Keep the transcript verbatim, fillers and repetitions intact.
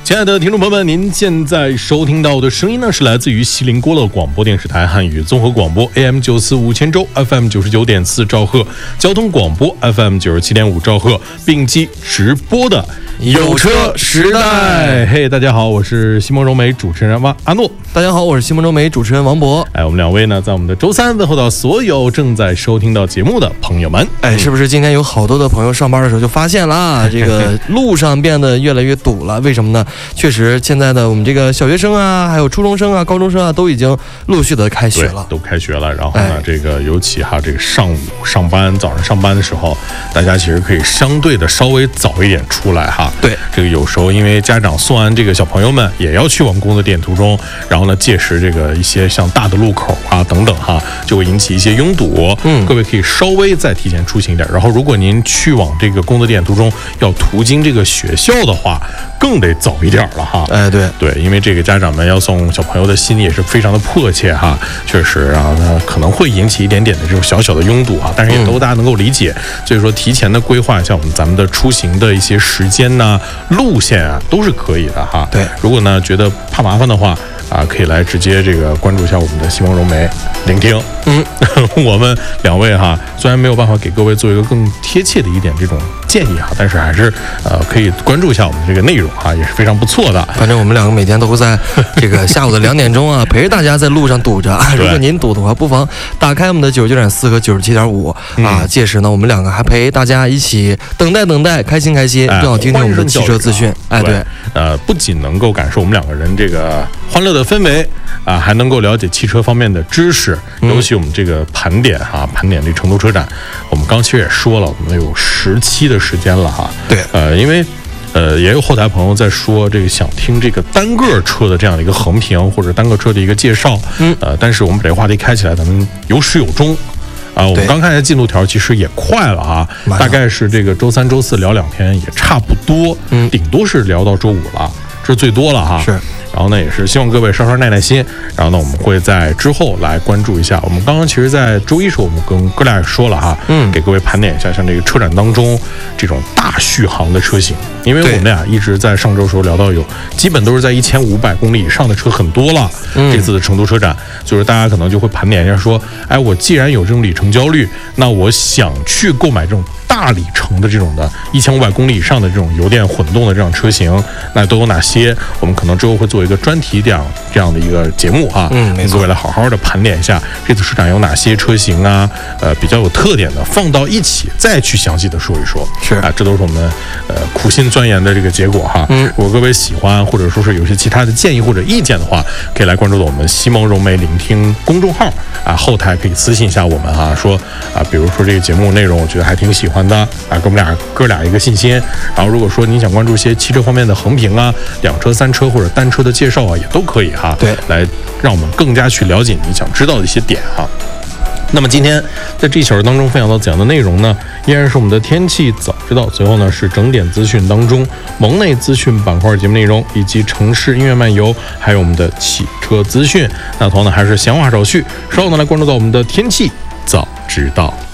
亲爱的听众朋友们，您现在收听到的声音呢，是来自于锡林郭勒广播电视台汉语综合广播 A M 九四五千州 F M 九十九点四兆赫，交通广播 F M 九十七点五兆赫，并机直播的有车时代。嘿，大家好，我是西蒙柔美主持人阿阿诺。 大家好，我是西蒙柔美主持人王博。 哎，我们两位呢，在我们的周三问候到所有正在收听到节目的朋友们。 哎，是不是今天有好多的朋友上班的时候就发现了啊，这个路上变得越来越堵了？为什么呢？确实，现在的我们这个小学生啊，还有初中生啊、高中生啊，都已经陆续的开学了， 都开学了。然后呢， 哎、 这个尤其哈，这个上午上班、早上上班的时候，大家其实可以相对的稍微早一点出来哈。 对， 这个有时候因为家长送完这个小朋友们也要去往工作点途中，然后呢，届时这个一些像大的路口啊等等哈，就会引起一些拥堵。嗯，各位可以稍微再提前出行一点。然后，如果您去往这个工作点途中要途经这个学校的话，更得早一点了哈。 哎，对对，因为这个家长们要送小朋友的心里也是非常的迫切哈，确实啊，那可能会引起一点点的这种小小的拥堵啊，但是也都大家能够理解。嗯、所以说，提前的规划一下我们咱们的出行的一些时间呐、路线啊，都是可以的哈。 对， 如果呢觉得怕麻烦的话啊，可以来直接这个关注一下我们的西蒙柔美，聆听。嗯，我们两位哈，虽然没有办法给各位做一个更贴切的一点这种建议哈，但是还是呃可以关注一下我们这个内容哈，也是非常不错的。 反正我们两个每天都会在这个下午的两点钟啊，陪着大家在路上堵着。如果您堵的话，不妨打开我们的九十九点四和九十七点五啊。届时呢，我们两个还陪大家一起等待等待，开心开心，更好听听我们的汽车资讯。哎，对， 呃，不仅能够感受我们两个人这个欢乐的氛围啊，还能够了解汽车方面的知识，尤其我们这个盘点哈，盘点这成都车展，我们刚其实也说了，我们有十期的时间了哈。 对， 呃，因为呃也有后台朋友在说这个想听这个单个车的这样的一个横评或者单个车的一个介绍，嗯，呃，但是我们把这个话题开起来，咱们有始有终。啊，我们刚看一下进度条，其实也快了哈，大概是这个周三、周四聊两天也差不多，嗯，顶多是聊到周五了，这是最多了哈。 是。 然后呢，也是希望各位稍稍耐耐心。然后呢，我们会在之后来关注一下。我们刚刚其实，在周一时候，我们跟哥俩也说了哈，嗯，给各位盘点一下，像这个车展当中这种大续航的车型，因为我们俩一直在上周时候聊到有，基本都是在一千五百公里以上的车很多了。嗯，这次的成都车展，就是大家可能就会盘点一下说，哎，我既然有这种里程焦虑，那我想去购买这种大里程的这种的一千五百公里以上的这种油电混动的这种车型，那都有哪些？我们可能之后会做一个专题这样这样的一个节目哈，嗯，跟各位来好好的盘点一下这次车展有哪些车型啊，呃，比较有特点的，放到一起再去详细的说一说。 是啊，这都是我们呃苦心钻研的这个结果哈。嗯，如果各位喜欢或者说是有些其他的建议或者意见的话，可以来关注到我们西蒙柔美聆听公众号啊，后台可以私信一下我们哈，说啊，比如说这个节目内容我觉得还挺喜欢的啊，给我们俩哥俩一个信心。然后如果说您想关注一些汽车方面的横评啊、两车、三车或者单车的介绍啊，也都可以哈。 对， 来让我们更加去了解你想知道的一些点哈。那么今天在这一小时当中分享到怎样的内容呢？依然是我们的天气早知道，随后呢是整点资讯当中盟内资讯板块节目内容，以及城市音乐漫游，还有我们的汽车资讯。那同样呢还是闲话少叙，稍后呢来关注到我们的天气早知道。